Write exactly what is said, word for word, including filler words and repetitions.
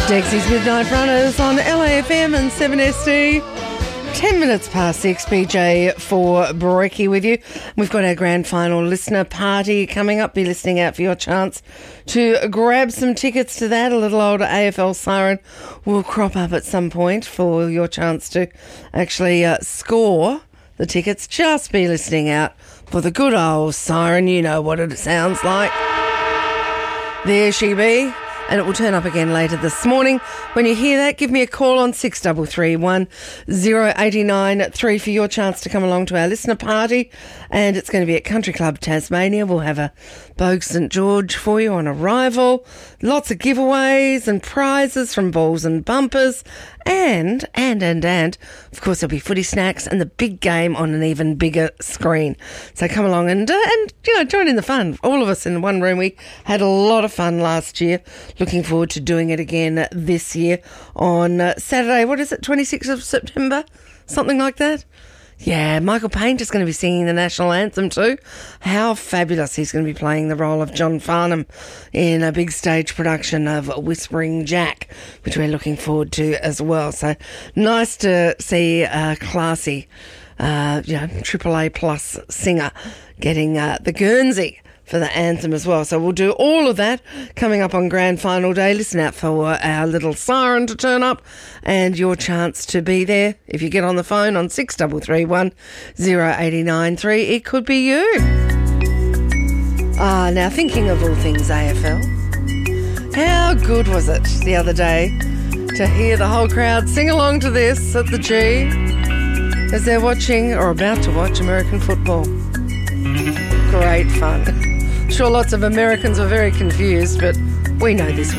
Dexy's Midnight Runners on L A F M and seven S D. Ten minutes past six, B J for Brekkie with you. We've got our grand final listener party coming up. Be listening out for your chance to grab some tickets to that. A little old A F L siren will crop up at some point for your chance to actually uh, score the tickets. Just be listening out for the good old siren. You know what it sounds like. There she be. And it will turn up again later this morning. When you hear that, give me a call on six three three one zero eight nine three for your chance to come along to our listener party. And it's going to be at Country Club Tasmania. We'll have a Bogue St George for you on arrival. Lots of giveaways and prizes from balls and bumpers. And, and, and, and, of course, there'll be footy snacks and the big game on an even bigger screen. So come along and, uh, and you know, join in the fun. All of us in one room. We had a lot of fun last year. Looking forward to doing it again this year on uh, Saturday. What is it, twenty-sixth of September? Something like that? Yeah, Michael Paint is going to be singing the national anthem too. How fabulous. He's going to be playing the role of John Farnham in a big stage production of Whispering Jack, which we're looking forward to as well. So nice to see a classy, uh, you know, triple A plus singer getting uh, the Guernsey for the anthem as well. So we'll do all of that coming up on grand final day. Listen out for our little siren to turn up and your chance to be there. If you get on the phone on six three three one zero eight nine three, it could be you. Ah, now thinking of all things A F L, how good was it the other day to hear the whole crowd sing along to this at the G as they're watching or about to watch American football. Great fun. Sure, lots of Americans are very confused, but we know this